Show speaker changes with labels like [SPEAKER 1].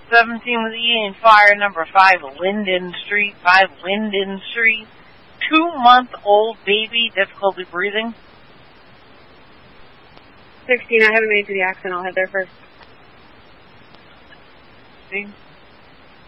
[SPEAKER 1] 17 was eating fire. Number 5, Linden Street. 5, Linden Street. 2-month-old baby, difficulty breathing.
[SPEAKER 2] 16, I haven't made it to the accident. I'll head there first.
[SPEAKER 1] See?